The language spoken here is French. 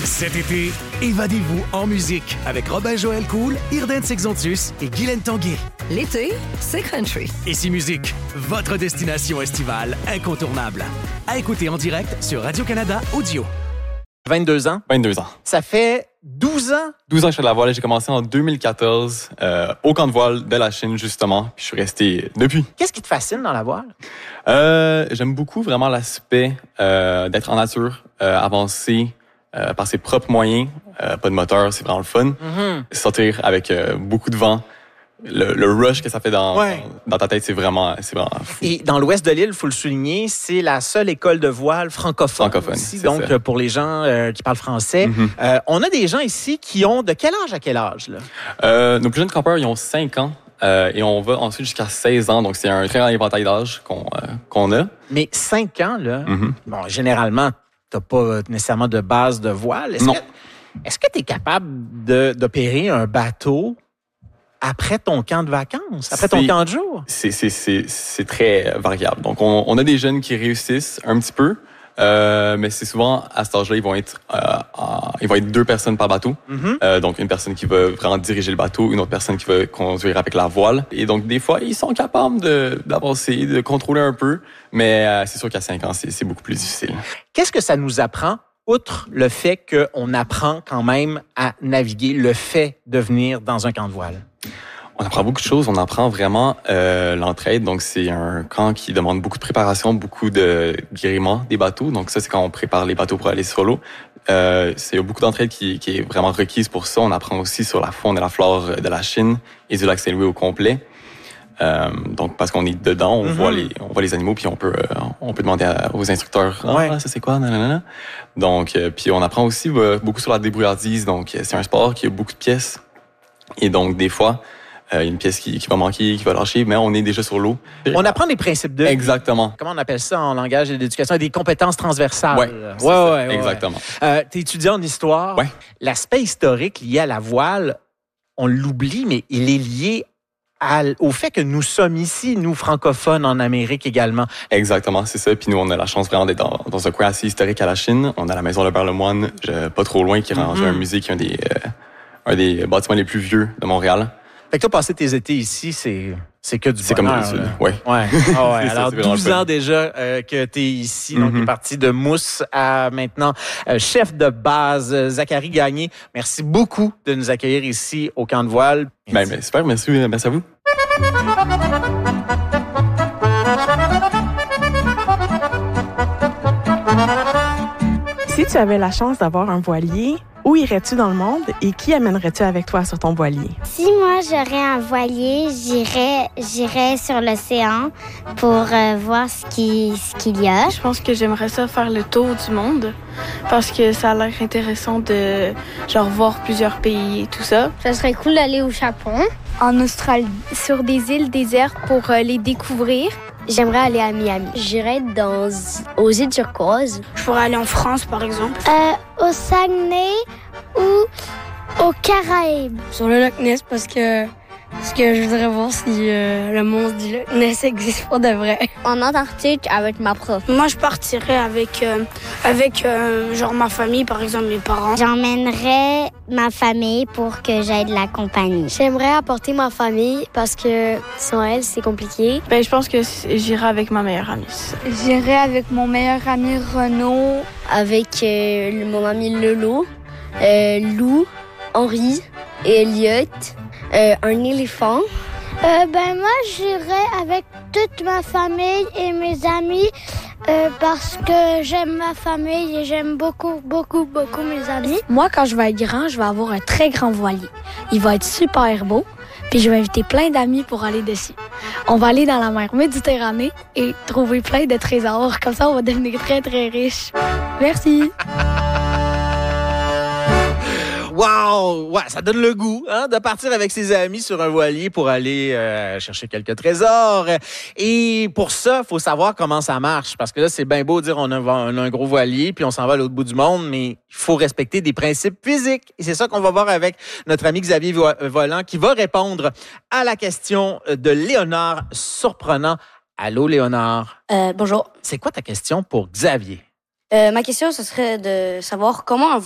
Cet été, évadez-vous en musique avec Robin-Joël Cool, Irden Sexontus et Guylaine Tanguay. L'été, c'est country. Ici Musique, votre destination estivale incontournable. À écouter en direct sur Radio-Canada Audio. 22 ans? 22 ans. Ça fait 12 ans? 12 ans que je fais de la voile. J'ai commencé en 2014 au camp de voile de la Chine, justement. Puis je suis resté depuis. Qu'est-ce qui te fascine dans la voile? J'aime beaucoup vraiment l'aspect d'être en nature, avancer par ses propres moyens. Pas de moteur, c'est vraiment le fun. Mm-hmm. Sortir avec beaucoup de vent. Le rush que ça fait dans ta tête, c'est vraiment fou. Et dans l'ouest de l'île, il faut le souligner, c'est la seule école de voile francophone ici, donc ça. pour les gens qui parlent français. Mm-hmm. On a des gens ici qui ont de quel âge à quel âge? Là? Nos plus jeunes campeurs, ils ont 5 ans. Et on va ensuite jusqu'à 16 ans. Donc, c'est un très grand éventail d'âge qu'on a. Mais 5 ans, là, Mm-hmm. bon, généralement, tu n'as pas nécessairement de base de voile. Non. Est-ce que tu es capable d'opérer un bateau après ton camp de vacances, après ton camp de jour? C'est très variable. Donc, on a des jeunes qui réussissent un petit peu, mais c'est souvent, à cet âge-là, ils vont être 2 personnes par bateau. Mm-hmm. Donc, une personne qui va vraiment diriger le bateau, une autre personne qui va conduire avec la voile. Et donc, des fois, ils sont capables d'avancer, de contrôler un peu, mais c'est sûr qu'à 5 ans, c'est beaucoup plus difficile. Qu'est-ce que ça nous apprend, outre le fait qu'on apprend quand même à naviguer, le fait de venir dans un camp de voile? On apprend beaucoup de choses. On apprend vraiment l'entraide. Donc, c'est un camp qui demande beaucoup de préparation, beaucoup de gréement des bateaux. Donc, ça, c'est quand on prépare les bateaux pour aller sur l'eau. C'est beaucoup d'entraide qui est vraiment requise pour ça. On apprend aussi sur la faune et la flore de la Chine et du lac Saint-Louis au complet. Donc, parce qu'on est dedans, on voit les animaux, puis on peut demander aux instructeurs, ça c'est quoi, nanana. Donc, puis on apprend aussi beaucoup sur la débrouillardise. Donc, c'est un sport qui a beaucoup de pièces. Et donc, des fois, il y a une pièce qui va manquer, qui va lâcher, mais on est déjà sur l'eau. On apprend des principes de... Exactement. Comment on appelle ça en langage d'éducation? Des compétences transversales. Ouais, exactement. T'es étudiant en histoire. Ouais. L'aspect historique lié à la voile, on l'oublie, mais il est lié au fait que nous sommes ici, nous francophones en Amérique également. Exactement, c'est ça. Puis nous, on a la chance vraiment d'être dans un coin assez historique à la Chine. On a la maison Le Berlemoine, pas trop loin, qui est rendu un musée qui est un des bâtiments les plus vieux de Montréal. Fait que toi, passer tes étés ici, c'est que du bonheur. C'est comme d'habitude, oui. Ouais. Alors, 12 ans déjà que tu es ici. Donc, tu es parti de mousse à maintenant chef de base, Zachary Gagné. Merci beaucoup de nous accueillir ici au camp de voile. Ben, super, merci à vous. Si tu avais la chance d'avoir un voilier, où irais-tu dans le monde et qui amènerais-tu avec toi sur ton voilier? Si moi j'aurais un voilier, j'irais sur l'océan pour voir ce qu'il y a. Je pense que j'aimerais ça faire le tour du monde parce que ça a l'air intéressant de voir plusieurs pays et tout ça. Ça serait cool d'aller au Japon. En Australie, sur des îles désertes pour les découvrir. J'aimerais aller à Miami. J'irais aux îles Turquoises. Je pourrais aller en France, par exemple. Au Saguenay ou aux Caraïbes. Sur le Loch Ness, parce que je voudrais voir si le monstre du Loch Ness existe pour de vrai. En Antarctique avec ma prof. Moi, je partirais avec ma famille, par exemple mes parents. J'emmènerais ma famille pour que j'aie de la compagnie. J'aimerais apporter ma famille parce que sans elle, c'est compliqué. Je pense que j'irai avec ma meilleure amie. J'irai avec mon meilleur ami Renaud. Avec mon ami Lolo, Lou, Henri et Elliot. Un éléphant. Moi, j'irais avec toute ma famille et mes amis parce que j'aime ma famille et j'aime beaucoup, beaucoup, beaucoup mes amis. Moi, quand je vais être grand, je vais avoir un très grand voilier. Il va être super beau, puis je vais inviter plein d'amis pour aller dessus. On va aller dans la mer Méditerranée et trouver plein de trésors. Comme ça, on va devenir très, très riches. Merci! Wow! Ouais, ça donne le goût de partir avec ses amis sur un voilier pour aller chercher quelques trésors. Et pour ça, il faut savoir comment ça marche. Parce que là, c'est bien beau de dire on a un gros voilier puis on s'en va à l'autre bout du monde, mais il faut respecter des principes physiques. Et c'est ça qu'on va voir avec notre ami Xavier Volant qui va répondre à la question de Léonard Surprenant. Allô, Léonard? Bonjour. C'est quoi ta question pour Xavier? Ma question, ce serait de savoir comment un